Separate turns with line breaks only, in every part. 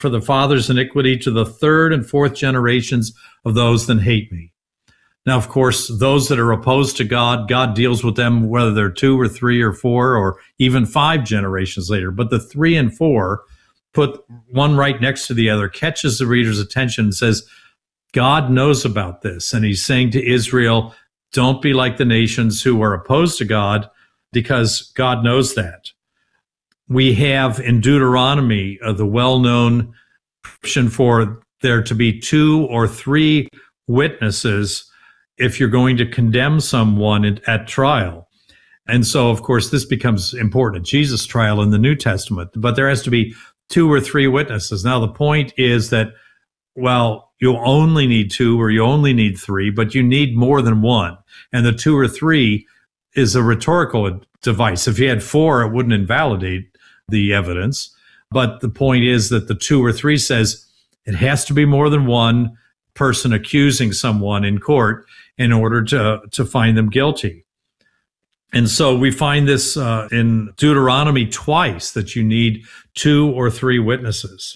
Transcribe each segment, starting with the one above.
for the father's iniquity to the third and fourth generations of those that hate me. Now, of course, those that are opposed to God, God deals with them whether they're 2 or 3 or 4 or even 5 generations later. But the 3 and 4, put one right next to the other, catches the reader's attention and says, God knows about this. And he's saying to Israel, don't be like the nations who are opposed to God, because God knows that. We have in Deuteronomy the well-known prescription for there to be 2 or 3 witnesses if you're going to condemn someone at trial. And so, of course, this becomes important at Jesus' trial in the New Testament, but there has to be 2 or 3 witnesses. Now, the point is that, well, you only need 2 or you only need 3, but you need more than one. And the 2 or 3 is a rhetorical device. If you had 4, it wouldn't invalidate the evidence. But the point is that the 2 or 3 says it has to be more than one person accusing someone in court in order to find them guilty. And so we find this in Deuteronomy twice, that you need 2 or 3 witnesses.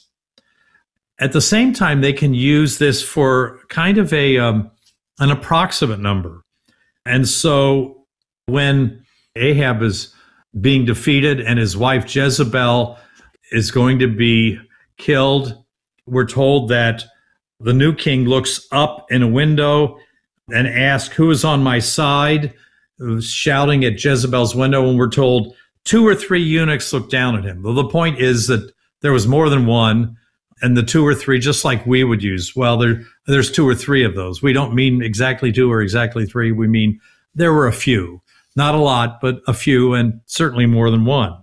At the same time, they can use this for kind of an approximate number. And so when Ahab is being defeated and his wife Jezebel is going to be killed, we're told that the new king looks up in a window and asks, who is on my side? Shouting at Jezebel's window, and we're told 2 or 3 eunuchs looked down at him. Well, the point is that there was more than one, and the 2 or 3, just like we would use, well, there's 2 or 3 of those. We don't mean exactly 2 or exactly 3. We mean there were a few. Not a lot, but a few, and certainly more than one.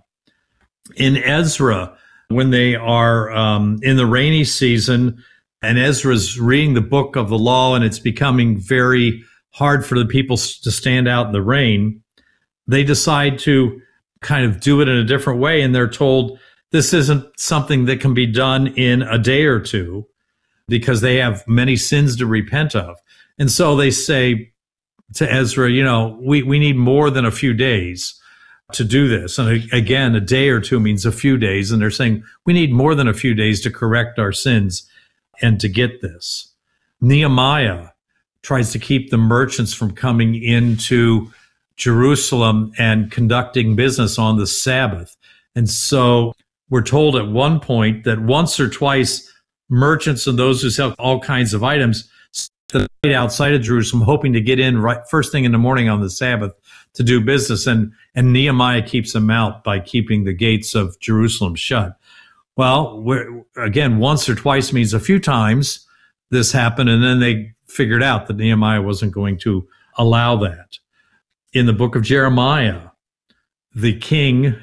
In Ezra, when they are in the rainy season, and Ezra's reading the book of the law, and it's becoming very hard for the people to stand out in the rain, they decide to kind of do it in a different way, and they're told this isn't something that can be done in a day or two because they have many sins to repent of. And so they say to Ezra, we need more than a few days to do this. And again, a day or two means a few days, and they're saying we need more than a few days to correct our sins and to get this. Nehemiah tries to keep the merchants from coming into Jerusalem and conducting business on the Sabbath. And so we're told at one point that once or twice merchants and those who sell all kinds of items stayed outside of Jerusalem, hoping to get in right first thing in the morning on the Sabbath to do business. And Nehemiah keeps them out by keeping the gates of Jerusalem shut. Well, again, once or twice means a few times this happened, and then they figured out that Nehemiah wasn't going to allow that. In the book of Jeremiah, the king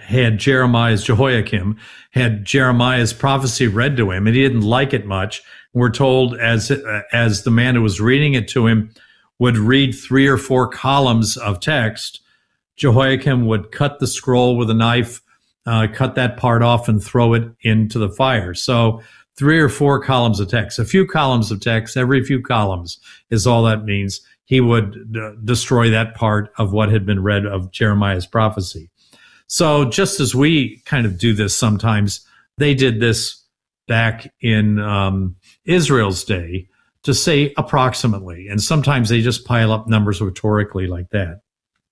Jehoiakim had Jeremiah's prophecy read to him, and he didn't like it much. We're told as the man who was reading it to him would read 3 or 4 columns of text, Jehoiakim would cut the scroll with a knife, cut that part off and throw it into the fire. So 3 or 4 columns of text, a few columns of text, every few columns is all that means. He would destroy that part of what had been read of Jeremiah's prophecy. So just as we kind of do this sometimes, they did this back in Israel's day to say approximately, and sometimes they just pile up numbers rhetorically like that.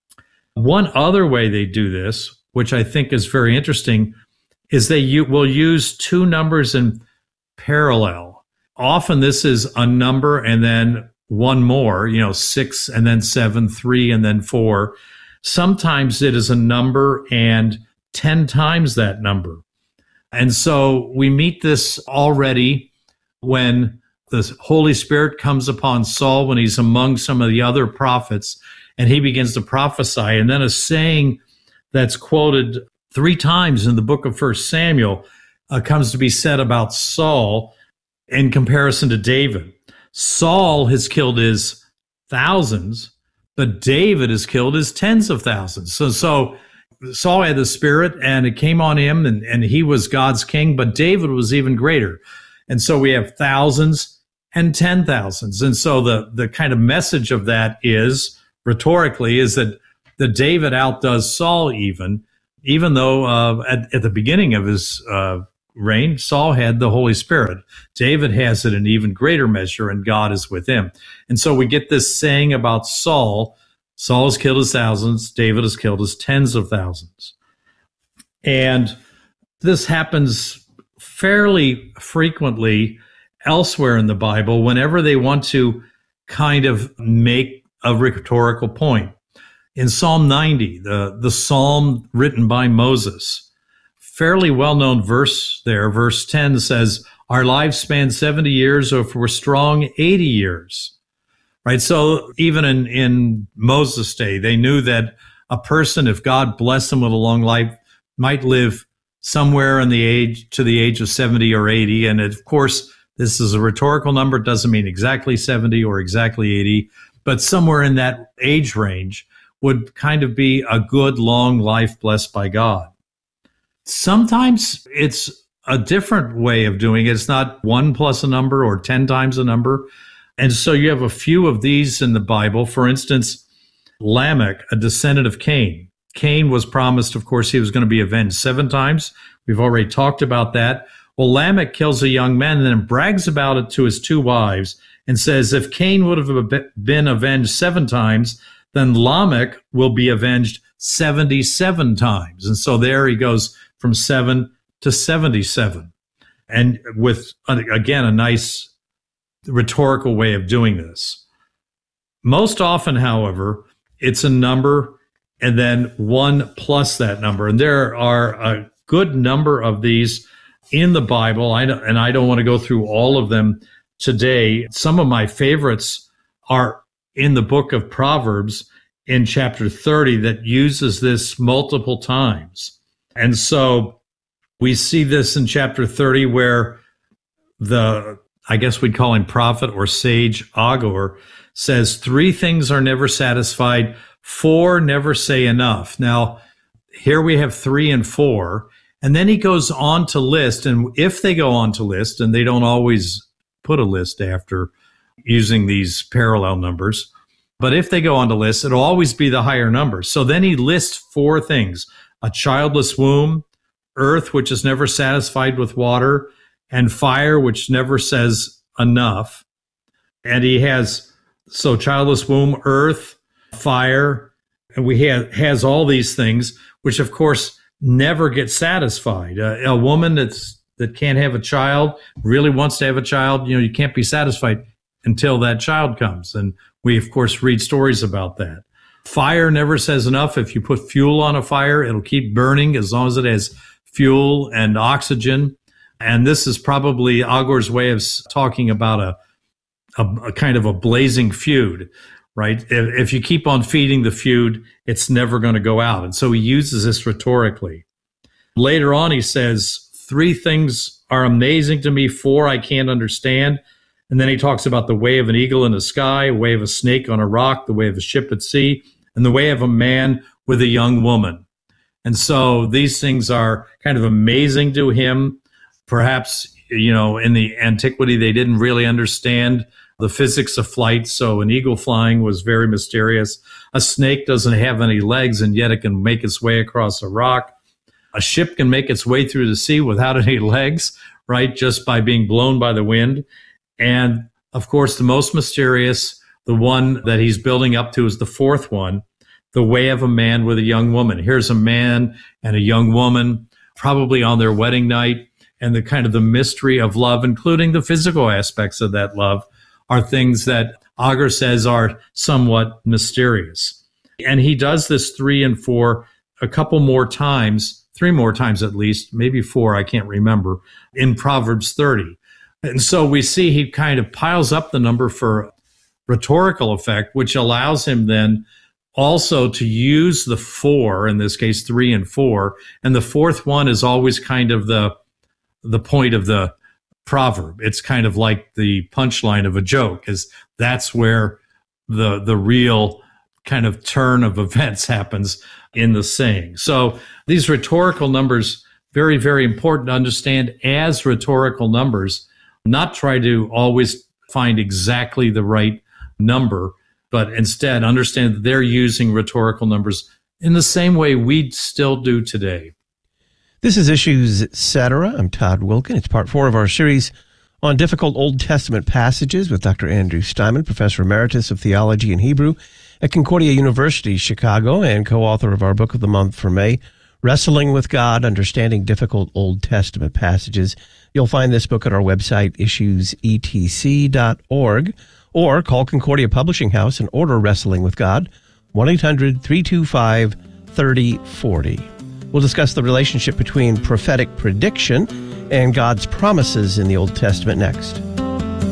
One other way they do this, which I think is very interesting, is they will use 2 numbers in parallel. Often this is a number and then one more, 6 and then 7, 3 and then 4. Sometimes it is a number and 10 times that number. And so we meet this already when the Holy Spirit comes upon Saul, when he's among some of the other prophets, and he begins to prophesy. And then a saying that's quoted 3 times in the book of 1 Samuel comes to be said about Saul in comparison to David. Saul has killed his thousands, but David has killed his tens of thousands. So Saul had the Spirit, and it came on him, and he was God's king, but David was even greater. And so we have thousands and 10,000s. And so the kind of message of that is, rhetorically, is that David outdoes Saul even though at the beginning of his reign, Saul had the Holy Spirit. David has it in even greater measure, and God is with him. And so we get this saying about Saul. Saul has killed his thousands, David has killed his tens of thousands. And this happens fairly frequently elsewhere in the Bible whenever they want to kind of make a rhetorical point. In Psalm 90, the psalm written by Moses, fairly well-known verse there, verse 10 says, our lives span 70 years, or if we're strong, 80 years. Right? So even in Moses' day, they knew that a person, if God blessed them with a long life, might live somewhere to the age of 70 or 80. And of course, this is a rhetorical number. It doesn't mean exactly 70 or exactly 80, but somewhere in that age range would kind of be a good long life blessed by God. Sometimes it's a different way of doing it. It's not 1 plus a number or 10 times a number. And so you have a few of these in the Bible. For instance, Lamech, a descendant of Cain. Cain was promised, of course, he was going to be avenged 7 times. We've already talked about that. Well, Lamech kills a young man and then brags about it to his 2 wives and says, if Cain would have been avenged 7 times, then Lamech will be avenged 77 times. And so there he goes from 7 to 77. And with, again, a nice rhetorical way of doing this. Most often, however, it's a number and then 1 plus that number. And there are a good number of these in the Bible, I don't want to go through all of them today. Some of my favorites are in the book of Proverbs in chapter 30 that uses this multiple times. And so we see this in chapter 30 where I guess we'd call him prophet or sage Agur, says 3 things are never satisfied, 4 never say enough. Now, here we have 3 and 4, and then he goes on to list, and if they go on to list, and they don't always put a list after using these parallel numbers, but if they go on to list, it'll always be the higher number. So then he lists 4 things: a childless womb, earth, which is never satisfied with water, and fire, which never says enough. And he has, so childless womb, earth, fire, and has all these things, which of course never get satisfied. A woman that can't have a child, really wants to have a child, you can't be satisfied until that child comes. And we, of course, read stories about that. Fire never says enough. If you put fuel on a fire, it'll keep burning as long as it has fuel and oxygen. And this is probably Agur's way of talking about a kind of a blazing feud, right? If you keep on feeding the feud, it's never going to go out. And so he uses this rhetorically. Later on, he says, 3 things are amazing to me, 4 I can't understand. And then he talks about the way of an eagle in the sky, the way of a snake on a rock, the way of a ship at sea, and the way of a man with a young woman. And so these things are kind of amazing to him. Perhaps, in the antiquity, they didn't really understand the physics of flight, so an eagle flying was very mysterious. A snake doesn't have any legs, and yet it can make its way across a rock. A ship can make its way through the sea without any legs, right, just by being blown by the wind. And, of course, the most mysterious, the one that he's building up to, is the 4th one, the way of a man with a young woman. Here's a man and a young woman, probably on their wedding night, and the kind of the mystery of love, including the physical aspects of that love, are things that Agur says are somewhat mysterious. And he does this 3 and 4 a couple more times, 3 more times at least, maybe 4, I can't remember, in Proverbs 30. And so we see he kind of piles up the number for rhetorical effect, which allows him then also to use the 4, in this case 3 and 4, and the 4th one is always kind of the point of the proverb. It's kind of like the punchline of a joke, is that's where the real kind of turn of events happens in the saying. So these rhetorical numbers, very, very important to understand as rhetorical numbers, not try to always find exactly the right number, but instead understand that they're using rhetorical numbers in the same way we still do today.
This is Issues Etc. I'm Todd Wilken. It's part 4 of our series on difficult Old Testament passages with Dr. Andrew Steinman, Professor Emeritus of Theology and Hebrew at Concordia University, Chicago, and co-author of our Book of the Month for May, Wrestling with God, Understanding Difficult Old Testament Passages. You'll find this book at our website, issuesetc.org, or call Concordia Publishing House and order Wrestling with God, 1-800-325-3040. We'll discuss the relationship between prophetic prediction and God's promises in the Old Testament next.